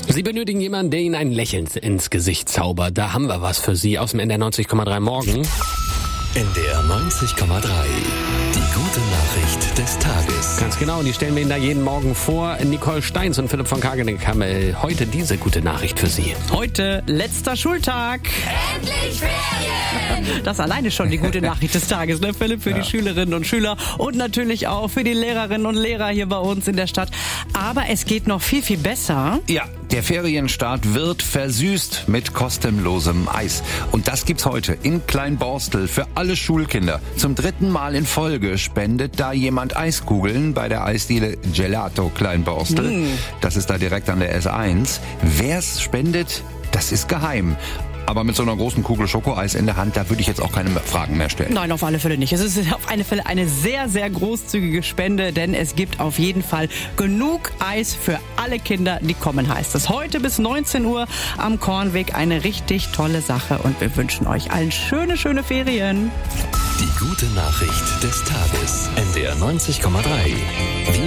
Sie benötigen jemanden, der Ihnen ein Lächeln ins Gesicht zaubert. Da haben wir was für Sie aus dem NDR 90,3 Morgen. NDR 90,3. Die gute Nachricht des Tages. Ganz genau, und die stellen wir Ihnen da jeden Morgen vor. Nicole Steins und Philipp von Kageneck haben heute diese gute Nachricht für Sie. Heute letzter Schultag. Endlich Ferien! Das alleine schon die gute Nachricht des Tages, ne, Philipp, für die Schülerinnen und Schüler und natürlich auch für die Lehrerinnen und Lehrer hier bei uns in der Stadt. Aber es geht noch viel, viel besser. Ja, der Ferienstart wird versüßt mit kostenlosem Eis. Und das gibt's heute in Kleinborstel für alle Schulkinder. Zum 3. Mal in Folge spendet da jemand Eiskugeln bei der Eisdiele Gelato Kleinborstel. Das ist da direkt an der S1. Wer's spendet, das ist geheim. Aber mit so einer großen Kugel Schokoeis in der Hand, da würde ich jetzt auch keine Fragen mehr stellen. Nein, auf alle Fälle nicht. Es ist auf alle Fälle eine sehr, sehr großzügige Spende, denn es gibt auf jeden Fall genug Eis für alle Kinder, die kommen, heißt es. Heute bis 19 Uhr am Kornweg eine richtig tolle Sache und wir wünschen euch allen schöne, schöne Ferien. Die gute Nachricht des Tages. NDR 90,3. Wir